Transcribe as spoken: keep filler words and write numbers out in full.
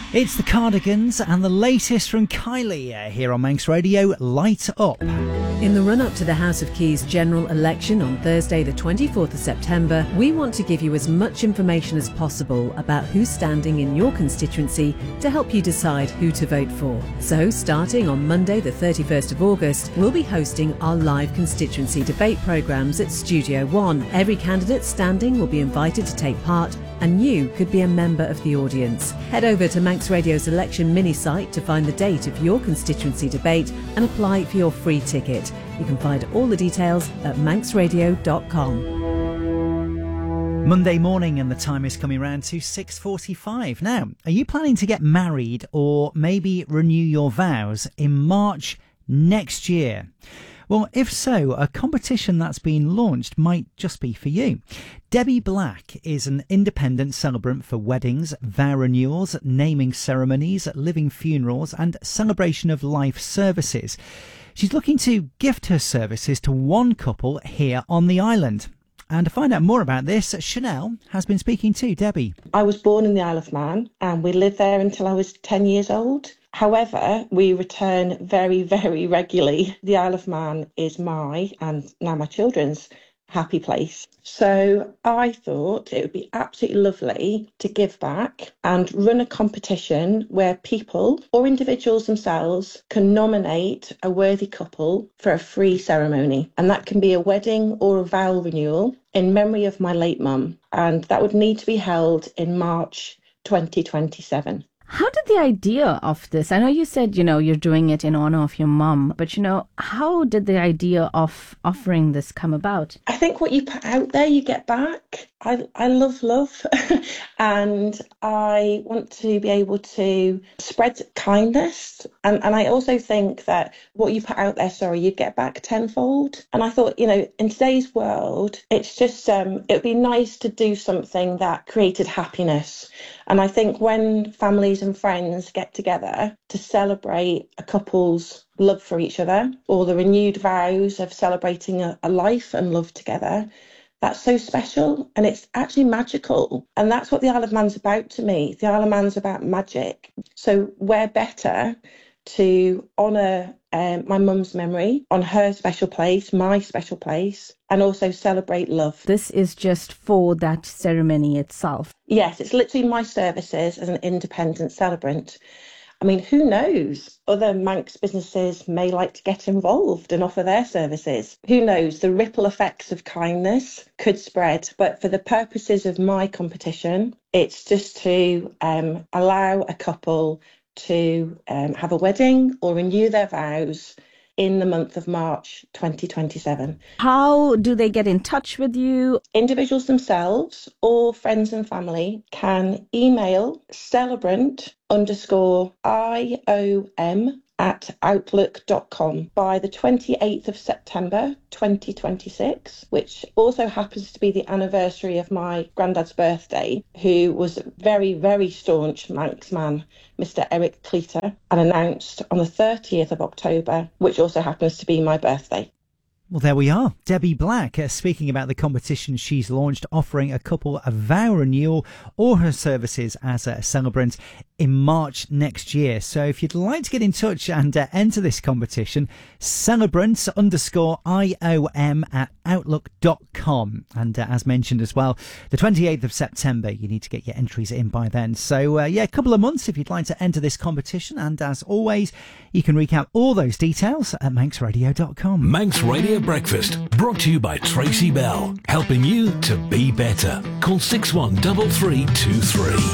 It's the Cardigans and the latest from Kylie uh, here on Manx Radio, Light Up. In the run-up to the House of Keys general election on Thursday the twenty-fourth of September, we want to give you as much information as possible about who's standing in your constituency to help you decide who to vote for. So, starting on Monday the thirty-first of August, we'll be hosting our live constituency debate programmes at Studio One. Every candidate standing will be invited to take part, and you could be a member of the audience. Head over to Manx Radio's election mini site to find the date of your constituency debate and apply for your free ticket. You can find all the details at manx radio dot com. Monday morning and the time is coming round to six forty-five. Now, are you planning to get married or maybe renew your vows in March next year? Well, if so, a competition that's been launched might just be for you. Debbie Black is an independent celebrant for weddings, vow renewals, naming ceremonies, living funerals and celebration of life services. She's looking to gift her services to one couple here on the island. And to find out more about this, Chanel has been speaking to Debbie. I was born in the Isle of Man and we lived there until I was ten years old. However, we return very, very regularly. The Isle of Man is my, and now my children's, happy place. So I thought it would be absolutely lovely to give back and run a competition where people or individuals themselves can nominate a worthy couple for a free ceremony. And that can be a wedding or a vow renewal in memory of my late mum. And that would need to be held in March twenty twenty-seven. How did the idea of this, I know you said, you know, you're doing it in honor of your mum, but, you know, how did the idea of offering this come about? I think what you put out there, you get back. I, I love love and I want to be able to spread kindness. And, and I also think that what you put out there, sorry, you get back tenfold. And I thought, you know, in today's world, it's just, um, it would be nice to do something that created happiness. And I think when families and friends get together to celebrate a couple's love for each other or the renewed vows of celebrating a, a life and love together, that's so special and it's actually magical. And that's what the Isle of Man's about to me. The Isle of Man's about magic. So where better to honour um, my mum's memory on her special place, my special place, and also celebrate love. This is just for that ceremony itself. Yes, it's literally my services as an independent celebrant. I mean, who knows? Other Manx businesses may like to get involved and offer their services. Who knows? The ripple effects of kindness could spread. But for the purposes of my competition, it's just to um, allow a couple to um, have a wedding or renew their vows in the month of March twenty twenty-seven. How do they get in touch with you? Individuals themselves or friends and family can email celebrant underscore I O M at outlook dot com by the twenty-eighth of September twenty twenty-six, which also happens to be the anniversary of my granddad's birthday, who was a very, very staunch Manx man, Mister Eric Cleater, and announced on the thirtieth of October, which also happens to be my birthday. Well, there we are. Debbie Black uh, speaking about the competition she's launched, offering a couple a vow renewal or her services as a celebrant in March next year. So if you'd like to get in touch and uh, enter this competition, celebrant underscore I O M at outlook dot com. And uh, as mentioned as well, the twenty-eighth of September, you need to get your entries in by then. So uh, yeah, a couple of months if you'd like to enter this competition. And as always, you can recap all those details at manx radio dot com. Manx Radio Breakfast, brought to you by Tracy Bell, helping you to be better. Call six one three three two three.